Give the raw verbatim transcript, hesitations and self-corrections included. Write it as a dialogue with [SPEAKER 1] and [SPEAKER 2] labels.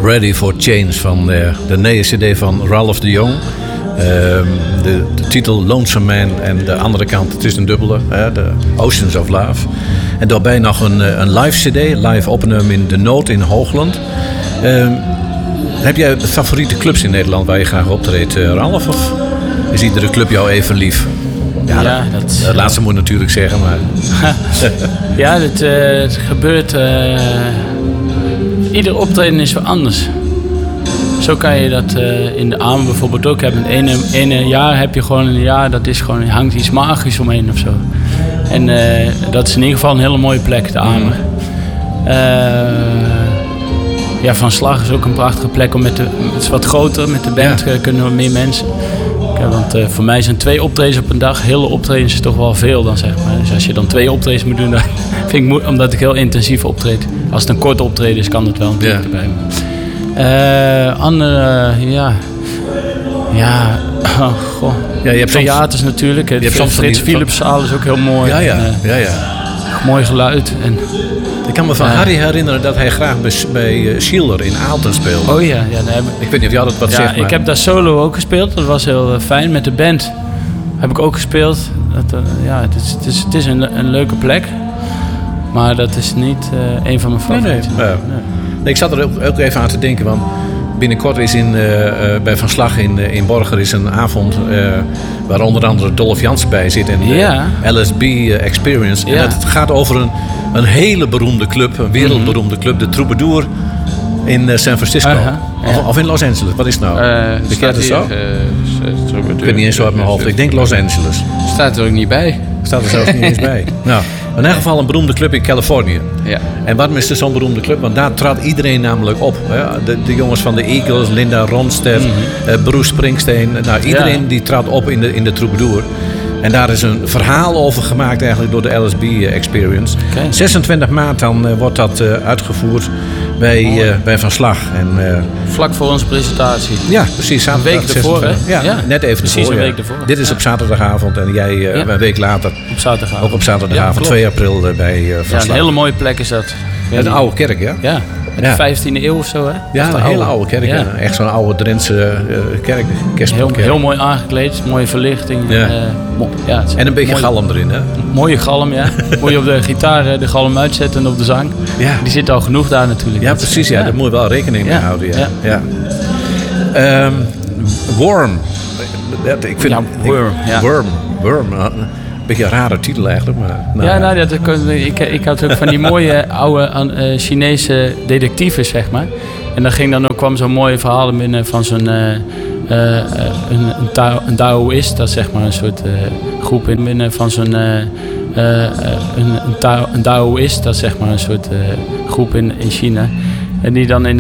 [SPEAKER 1] Ready for Change van uh, de nieuwe cd van Ralph de Jong. Uh, de, de titel Lonesome Man en de andere kant, het is een dubbele, uh, de Oceans of Love. En daarbij nog een, een live cd, live opname in De Noot in Hoogland. Uh, heb jij favoriete clubs in Nederland waar je graag optreedt, uh, Ralph? Of is iedere club jou even lief? Ja,
[SPEAKER 2] ja
[SPEAKER 1] dat,
[SPEAKER 2] dat,
[SPEAKER 1] dat laatste moet ik natuurlijk zeggen, maar...
[SPEAKER 2] ja, het, uh, het gebeurt... Uh, ieder optreden is weer anders. Zo kan je dat uh, in de Amer bijvoorbeeld ook hebben. Het ene, ene jaar heb je gewoon een jaar, dat is gewoon, hangt iets magisch omheen of zo. En uh, dat is in ieder geval een hele mooie plek, de Amer. Uh, ja, Van Slag is ook een prachtige plek. Om met de, het is wat groter, met de band ja. kunnen we meer mensen. Ja, want uh, voor mij zijn twee optredens op een dag, hele optredens is toch wel veel dan, zeg maar. Dus als je dan twee optredens moet doen, dan vind ik moe, omdat ik heel intensief optreed. Als het een korte optreden is, kan dat wel natuurlijk ja. erbij. Uh, andere, uh, ja... Ja, oh, goh.
[SPEAKER 1] Ja, je hebt
[SPEAKER 2] theaters soms, natuurlijk. Het Frits Philipszaal is ook heel mooi.
[SPEAKER 1] Ja, ja.
[SPEAKER 2] En, uh,
[SPEAKER 1] ja, ja.
[SPEAKER 2] Mooi geluid. En,
[SPEAKER 1] ik kan me van uh, Harry herinneren dat hij graag bij, bij uh, Schiller in Aalten speelde.
[SPEAKER 2] Oh ja. ja heb,
[SPEAKER 1] ik weet niet of jou dat wat
[SPEAKER 2] ja,
[SPEAKER 1] zegt. Maar...
[SPEAKER 2] Ik heb daar solo ook gespeeld. Dat was heel uh, fijn. Met de band heb ik ook gespeeld. Dat, uh, ja, het is, het is, het is een, een leuke plek. Maar dat is niet uh, een van mijn favorieten.
[SPEAKER 1] Nee, nee. Uh, nee. nee, ik zat er ook, ook even aan te denken. Want binnenkort is in, uh, uh, bij Van Slag in, uh, in Borger is een avond uh, waar onder andere Dolph Jansen bij zit. En
[SPEAKER 2] ja.
[SPEAKER 1] uh, L S B uh, Experience. Ja. En het gaat over een, een hele beroemde club. Een wereldberoemde club. De Troubadour in uh, San Francisco. Uh-huh. Ja. Of, of in Los Angeles. Wat is het nou?
[SPEAKER 3] Uh,
[SPEAKER 1] de staat hier, zo? Uh, ik weet niet eens zo uit mijn hoofd. Ik denk Los Angeles.
[SPEAKER 3] Staat er ook niet bij.
[SPEAKER 1] Staat er zelfs niet eens bij. Nou, in ieder geval een beroemde club in Californië.
[SPEAKER 3] Ja.
[SPEAKER 1] En waarom is er zo'n beroemde club? Want daar trad iedereen namelijk op. De, de jongens van de Eagles, Linda Ronstadt, mm-hmm. uh, Bruce Springsteen. Nou, iedereen ja. die trad op in de, in de Troubadour. En daar is een verhaal over gemaakt eigenlijk door de L S B Experience. Okay. zesentwintig maart dan uh, wordt dat uh, uitgevoerd bij, uh, bij Van Slag. En, uh,
[SPEAKER 2] vlak voor onze presentatie.
[SPEAKER 1] Ja, precies.
[SPEAKER 2] Een week ervoor, hè?
[SPEAKER 1] Ja, ja, net even
[SPEAKER 2] precies
[SPEAKER 1] ervoor.
[SPEAKER 2] een
[SPEAKER 1] Ja.
[SPEAKER 2] week ervoor.
[SPEAKER 1] Dit is
[SPEAKER 2] ja.
[SPEAKER 1] op zaterdagavond en jij uh, ja. een week later.
[SPEAKER 2] Op zaterdagavond.
[SPEAKER 1] Ook op zaterdagavond, ja, twee april uh, bij uh, Van Slag.
[SPEAKER 2] Ja, een hele mooie plek is dat.
[SPEAKER 1] Ja, een oude kerk, ja?
[SPEAKER 2] Ja. Uit
[SPEAKER 1] ja.
[SPEAKER 2] de vijftiende eeuw of zo, hè?
[SPEAKER 1] Ja, een, een hele oude kerk. Ja. Ja. Echt zo'n oude Drentse uh, kerk.
[SPEAKER 2] Heel, heel mooi aangekleed, mooie verlichting.
[SPEAKER 1] Ja.
[SPEAKER 2] Uh, mo- ja,
[SPEAKER 1] en een beetje
[SPEAKER 2] mooi,
[SPEAKER 1] galm erin, hè?
[SPEAKER 2] Mooie galm, ja. Moet je op de gitaar de galm uitzetten en op de zang.
[SPEAKER 1] Ja.
[SPEAKER 2] Die zit al genoeg daar natuurlijk.
[SPEAKER 1] Ja, precies. Ja. Ja. Daar moet je wel rekening mee ja. houden. Ja. Ja. Ja. Um, Worm. Ik vind,
[SPEAKER 2] ja, Worm.
[SPEAKER 1] Ik,
[SPEAKER 2] ja.
[SPEAKER 1] Worm. Worm. Een beetje een rare titel eigenlijk. Maar, nou,
[SPEAKER 2] ja, nou, dat, ik, ik had ook van die mooie oude uh, Chinese detectives, zeg maar. En dan ging dan ook, kwam zo'n mooie verhaal binnen van zo'n uh, uh, een, een, Tao, een Daoïst, dat is zeg maar een soort uh, groep in binnen van zo'n uh, uh, een, een, Tao, een Daoïst, dat is zeg maar een soort uh, groep in, in China. En die dan in